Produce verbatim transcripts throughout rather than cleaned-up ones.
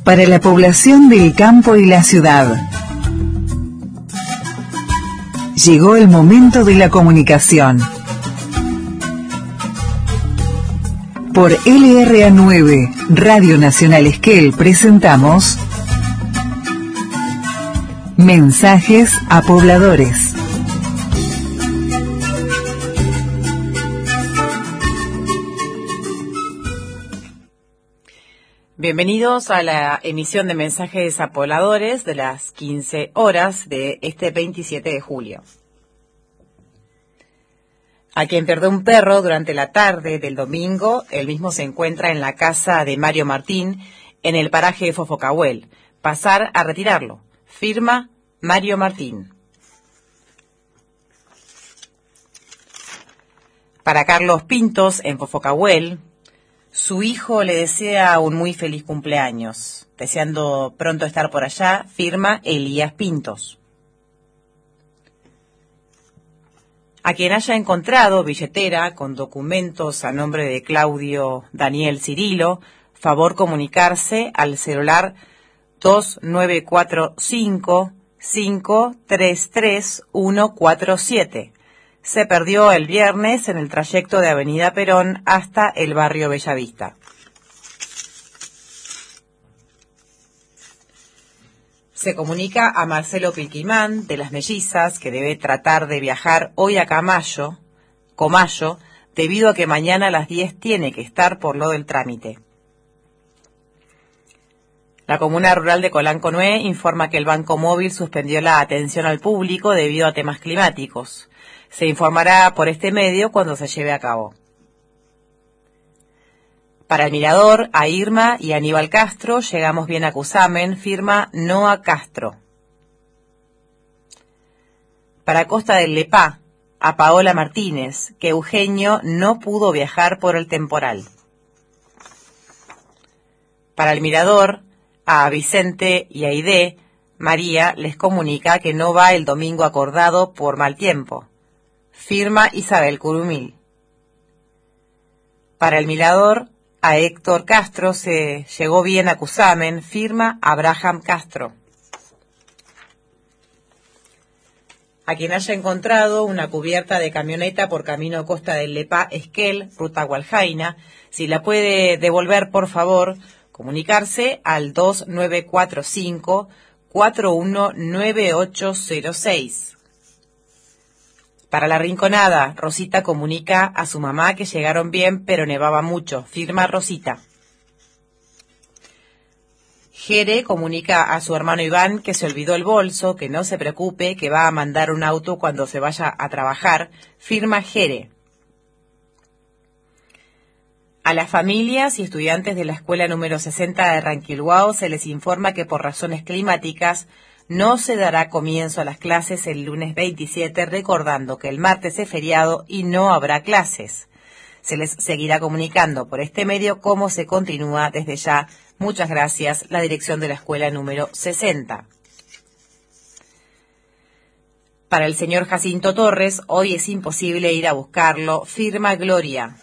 para la población del campo y la ciudad. Llegó el momento de la comunicación. Por L R A nueve, Radio Nacional Esquel, presentamos Mensajes a Pobladores. Bienvenidos a la emisión de Mensajes a Pobladores de las quince horas de este veintisiete de julio. A quien perdió un perro durante la tarde del domingo, el mismo se encuentra en la casa de Mario Martín, en el paraje de Fofocahuel. Pasar a retirarlo. Firma Mario Martín. Para Carlos Pintos, en Fofocahuel, su hijo le desea un muy feliz cumpleaños. Deseando pronto estar por allá, firma Elías Pintos. A quien haya encontrado billetera con documentos a nombre de Claudio Daniel Cirilo, favor comunicarse al celular dos nueve cuatro cinco, cinco tres tres, uno cuatro siete. Se perdió el viernes en el trayecto de Avenida Perón hasta el barrio Bellavista. Se comunica a Marcelo Pilquimán de Las Mellizas que debe tratar de viajar hoy a Camayo, Comayo, debido a que mañana a las diez tiene que estar por lo del trámite. La comuna rural de Colanco-Nué informa que el Banco Móvil suspendió la atención al público debido a temas climáticos. Se informará por este medio cuando se lleve a cabo. Para el Mirador, a Irma y Aníbal Castro, llegamos bien a Cusamen, firma Noa Castro. Para Costa del Lepá, a Paola Martínez, que Eugenio no pudo viajar por el temporal. Para el Mirador, a Vicente y Aide, María les comunica que no va el domingo acordado por mal tiempo. Firma Isabel Curumil. Para el Mirador, a Héctor Castro se llegó bien a Cusamen, firma Abraham Castro. A quien haya encontrado una cubierta de camioneta por camino Costa del Lepá Esquel, ruta Gualjaina, si la puede devolver, por favor, comunicarse al dos nueve cuatro cinco, cuatro uno nueve ocho cero seis. Para la Rinconada, Rosita comunica a su mamá que llegaron bien, pero nevaba mucho. Firma Rosita. Jere comunica a su hermano Iván que se olvidó el bolso, que no se preocupe, que va a mandar un auto cuando se vaya a trabajar. Firma Jere. A las familias y estudiantes de la escuela número sesenta de Ranquilhuao se les informa que por razones climáticas no se dará comienzo a las clases el lunes veintisiete, recordando que el martes es feriado y no habrá clases. Se les seguirá comunicando por este medio cómo se continúa desde ya. Muchas gracias, la dirección de la escuela número sesenta. Para el señor Jacinto Torres, hoy es imposible ir a buscarlo. Firma Gloria.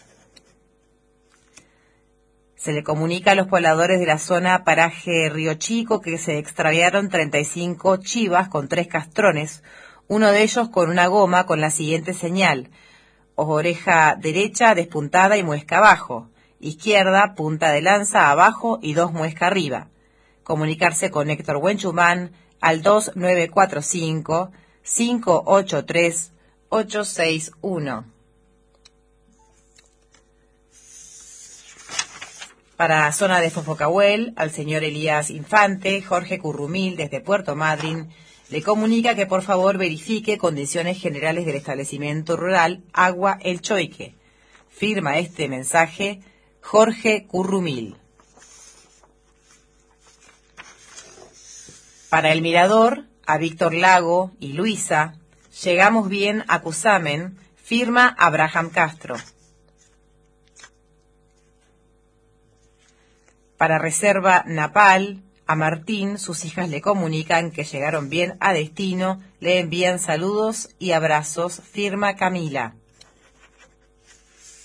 Se le comunica a los pobladores de la zona paraje Río Chico que se extraviaron treinta y cinco chivas con tres castrones, uno de ellos con una goma con la siguiente señal: oreja derecha despuntada y muesca abajo, izquierda punta de lanza abajo y dos muesca arriba. Comunicarse con Héctor Huenchumán al dos nueve cuatro cinco, cinco ocho tres, ocho seis uno. Para zona de Fofocahuel, al señor Elías Infante, Jorge Currumil, desde Puerto Madryn, le comunica que por favor verifique condiciones generales del establecimiento rural Agua El Choique. Firma este mensaje Jorge Currumil. Para el Mirador, a Víctor Lago y Luisa, llegamos bien a Cusamen, firma Abraham Castro. Para Reserva Napal, a Martín, sus hijas le comunican que llegaron bien a destino, le envían saludos y abrazos, firma Camila.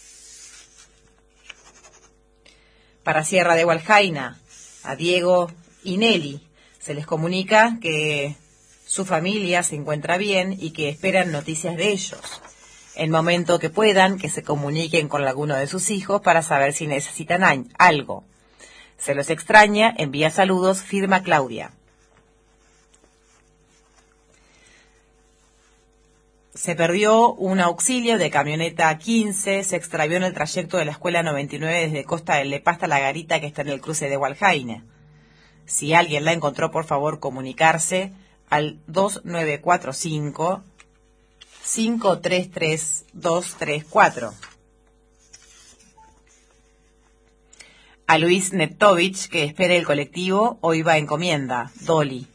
Para Sierra de Gualjaina, a Diego y Nelly. Se les comunica que su familia se encuentra bien y que esperan noticias de ellos. En momento que puedan, que se comuniquen con alguno de sus hijos para saber si necesitan algo. Se los extraña, envía saludos, firma Claudia. Se perdió un auxilio de camioneta quince, se extravió en el trayecto de la escuela noventa y nueve desde Costa del Lepá hasta La Garita, que está en el cruce de Hualjaine. Si alguien la encontró, por favor, comunicarse al dos nueve cuatro cinco, cinco tres tres, dos tres cuatro. A Luis Neptovich, que espere el colectivo, hoy va a encomienda, Dolly.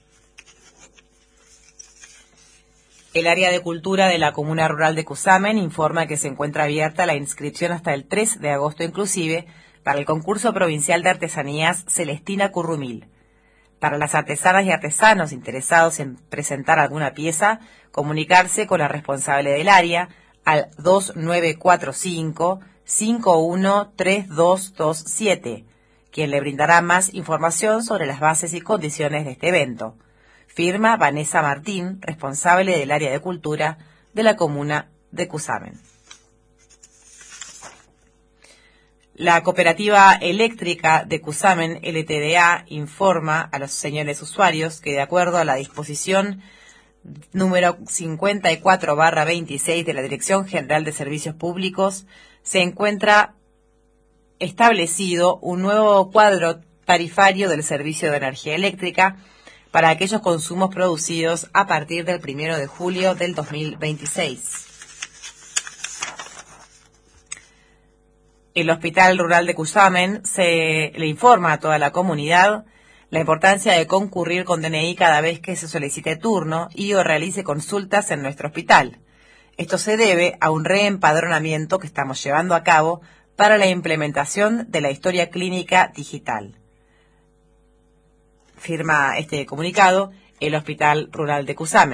El área de cultura de la comuna rural de Cusamen informa que se encuentra abierta la inscripción hasta el tres de agosto inclusive para el concurso provincial de artesanías Celestina Currumil. Para las artesanas y artesanos interesados en presentar alguna pieza, comunicarse con la responsable del área al dos nueve cuatro cinco, cinco uno tres dos dos siete, quien le brindará más información sobre las bases y condiciones de este evento. Firma Vanessa Martín, responsable del área de cultura de la comuna de Cusamen. La Cooperativa Eléctrica de Cusamen, L T D A, informa a los señores usuarios que, de acuerdo a la disposición número cincuenta y cuatro barra veintiséis de la Dirección General de Servicios Públicos, se encuentra establecido un nuevo cuadro tarifario del servicio de energía eléctrica para aquellos consumos producidos a partir del primero de julio del dos mil veintiséis. El Hospital Rural de Cusamen se le informa a toda la comunidad la importancia de concurrir con D N I cada vez que se solicite turno y o realice consultas en nuestro hospital. Esto se debe a un reempadronamiento que estamos llevando a cabo para la implementación de la historia clínica digital. Firma este comunicado el Hospital Rural de Cusamen.